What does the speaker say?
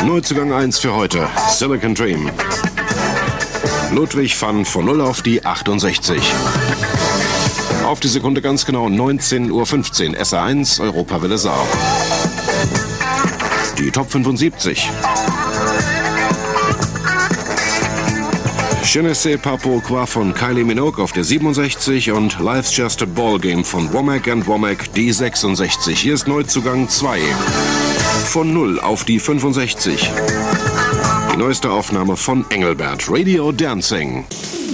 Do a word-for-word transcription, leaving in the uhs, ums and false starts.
Neuzugang eins für heute, Silicon Dream. Ludwig van von null auf die achtundsechzig. Auf die Sekunde ganz genau neunzehn Uhr fünfzehn, S A eins, Europawelle Saar. Die Top fünfundsiebzig. Je ne sais pas pourquoi von Kylie Minogue auf der siebenundsechzig und Life's Just a Ball Game von Womack and Womack die sechsundsechzig. Hier ist Neuzugang zwei. Von null auf die fünfundsechzig. Die neueste Aufnahme von Engelbert, Radio Dancing.